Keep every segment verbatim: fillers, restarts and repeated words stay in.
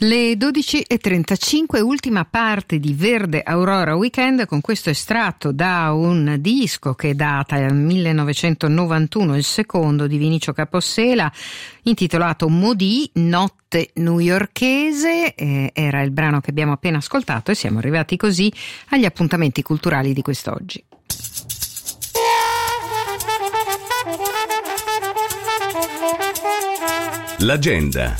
Le dodici e trentacinque, ultima parte di Verde Aurora Weekend, con questo estratto da un disco che data nel millenovecentonovantuno, il secondo di Vinicio Capossela, intitolato Modì, notte newyorkese. Eh, era il brano che abbiamo appena ascoltato e siamo arrivati così agli appuntamenti culturali di quest'oggi. L'agenda.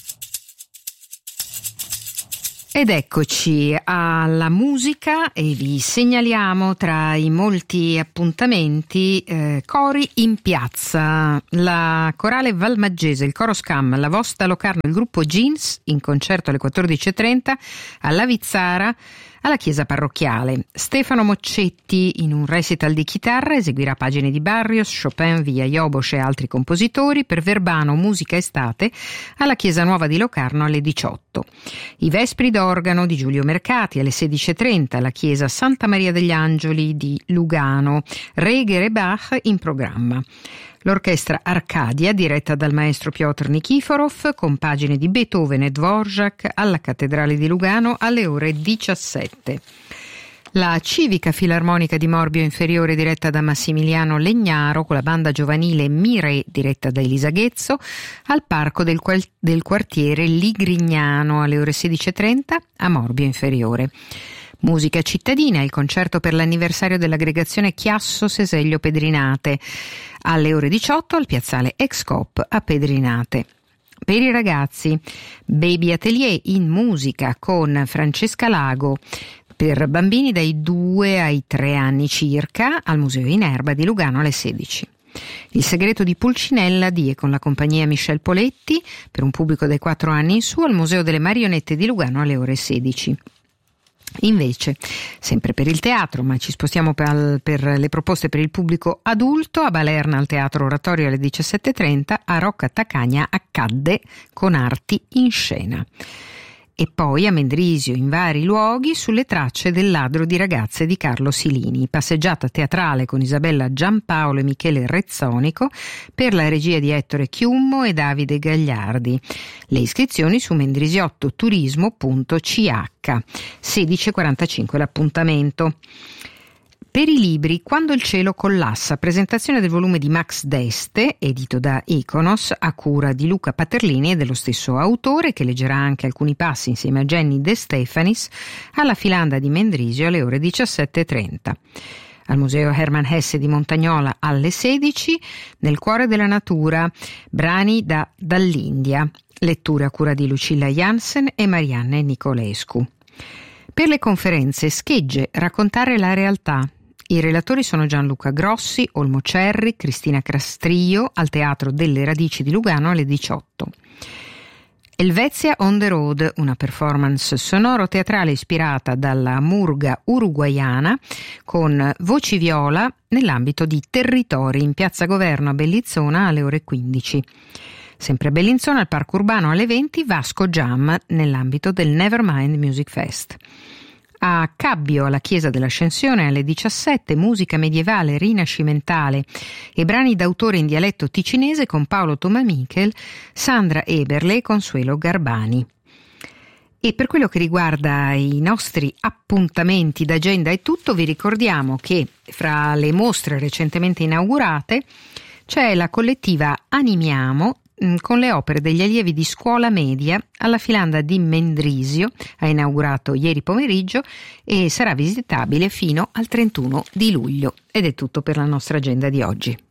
Ed eccoci alla musica e vi segnaliamo tra i molti appuntamenti eh, cori in piazza. La Corale Valmaggese, il Coro Scam, la Vosta Locarno, il gruppo Jeans in concerto alle quattordici e trenta alla Vizzara, alla chiesa parrocchiale. Stefano Moccetti in un recital di chitarra eseguirà pagine di Barrios, Chopin, Via Iobosch e altri compositori. Per Verbano musica estate alla chiesa nuova di Locarno alle diciotto. I Vespri d'organo di Giulio Mercati alle sedici e trenta alla chiesa Santa Maria degli Angeli di Lugano. Reger e Bach in programma. L'orchestra Arcadia, diretta dal maestro Piotr Nikiforov, con pagine di Beethoven e Dvorak alla Cattedrale di Lugano alle ore diciassette. La Civica Filarmonica di Morbio Inferiore, diretta da Massimiliano Legnaro, con la banda giovanile Mire, diretta da Elisa Ghezzo, al Parco del, qual- del quartiere Ligrignano alle ore sedici e trenta a Morbio Inferiore. Musica cittadina, il concerto per l'anniversario dell'aggregazione Chiasso Seseglio Pedrinate alle ore diciotto al piazzale Excop a Pedrinate. Per i ragazzi, Baby Atelier in musica con Francesca Lago, per bambini dai due ai tre anni circa al Museo in Erba di Lugano alle sedici. Il segreto di Pulcinella Die con la compagnia Michel Poletti, per un pubblico dai quattro anni in su al Museo delle Marionette di Lugano alle ore sedici. Invece, sempre per il teatro, ma ci spostiamo per, per le proposte per il pubblico adulto, a Balerna al Teatro Oratorio alle diciassette e trenta, a Rocca Tacagna Accadde con arti in scena. E poi a Mendrisio in vari luoghi sulle tracce del ladro di ragazze di Carlo Silini, passeggiata teatrale con Isabella Giampaolo e Michele Rezzonico per la regia di Ettore Chiummo e Davide Gagliardi. Le iscrizioni su mendrisiottoturismo punto c h. sedici e quarantacinque l'appuntamento. Per i libri, Quando il cielo collassa, presentazione del volume di Max D'Este, edito da Iconos, a cura di Luca Paterlini e dello stesso autore, che leggerà anche alcuni passi insieme a Jenny De Stefanis, alla Filanda di Mendrisio alle ore diciassette e trenta. Al Museo Hermann Hesse di Montagnola alle sedici, Nel cuore della natura, brani da Dall'India, letture a cura di Lucilla Jansen e Marianne Nicolescu. Per le conferenze, Schegge, raccontare la realtà. I relatori sono Gianluca Grossi, Olmo Cerri, Cristina Castrillo al Teatro delle Radici di Lugano alle diciotto. Helvetia on the Road, una performance sonoro-teatrale ispirata dalla murga uruguaiana con voci viola nell'ambito di Territori in Piazza Governo a Bellinzona alle ore quindici. Sempre a Bellinzona, al Parco Urbano alle venti, Vasco Jam nell'ambito del Nevermind Music Fest. A Cabbio, alla Chiesa dell'Ascensione alle diciassette, musica medievale rinascimentale e brani d'autore in dialetto ticinese con Paolo Tomamichel, Sandra Eberle e Consuelo Garbani. E per quello che riguarda i nostri appuntamenti d'agenda e tutto, vi ricordiamo che fra le mostre recentemente inaugurate c'è la collettiva Animiamo con le opere degli allievi di scuola media alla Filanda di Mendrisio, ha inaugurato ieri pomeriggio e sarà visitabile fino al trentuno di luglio. Ed è tutto per la nostra agenda di oggi.